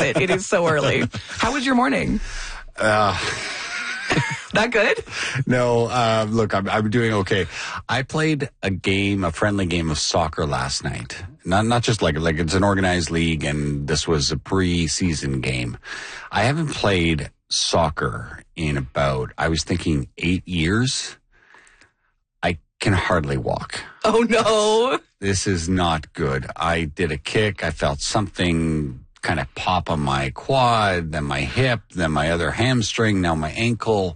it. It is so early. How was your morning? Not good? No, look, I'm doing okay. I played a friendly game of soccer last night. Not just like it's an organized league, and this was a pre-season game. I haven't played soccer in about, I was thinking 8 years. I can hardly walk. Oh, no. This is not good. I did a kick. I felt something kind of pop on my quad, then my hip, then my other hamstring, now my ankle.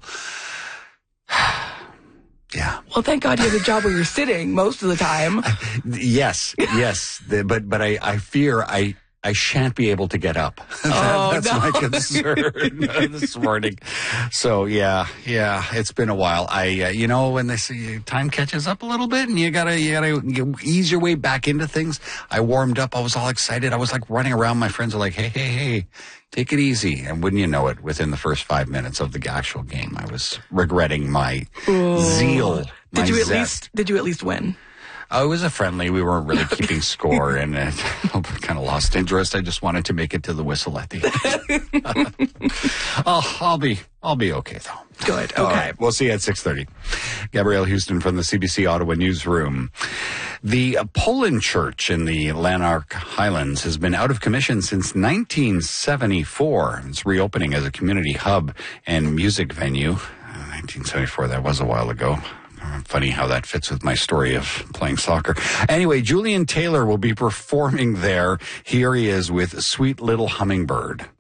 Yeah. Well, thank God you have a job where you're sitting most of the time. Yes. But I fear I shan't be able to get up. That's no. my concern this morning. So yeah, it's been a while. When they say time catches up a little bit and you gotta ease your way back into things. I warmed up. I was all excited. I was like running around. My friends are like, hey, take it easy. And wouldn't you know it, within the first 5 minutes of the actual game, I was regretting my zeal. Did you at least win? Oh, it was a friendly. We weren't really keeping score, and it kind of lost interest. I just wanted to make it to the whistle at the end. I'll be okay though. Good. Okay. All right, we'll see you at 6:30. Gabrielle Houston from the CBC Ottawa newsroom. The Poland Church in the Lanark Highlands has been out of commission since 1974. It's reopening as a community hub and music venue. 1974. That was a while ago. Funny how that fits with my story of playing soccer. Anyway, Julian Taylor will be performing there. Here he is with Sweet Little Hummingbird.